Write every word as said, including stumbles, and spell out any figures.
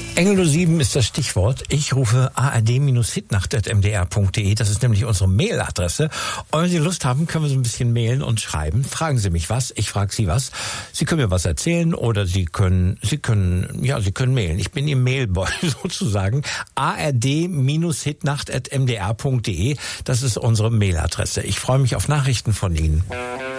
Engel null sieben ist das Stichwort. Ich rufe a r d Hitnacht at m d r punkt d e. Das ist nämlich unsere Mailadresse. Und wenn Sie Lust haben, können wir so ein bisschen mailen und schreiben. Fragen Sie mich was, ich frage Sie was. Sie können mir was erzählen oder Sie können, Sie können, ja, Sie können mailen. Ich bin Ihr Mailboy sozusagen. a r d Hitnacht at m d r punkt d e. Das ist unsere Mailadresse. Ich freue mich auf Nachrichten von Ihnen.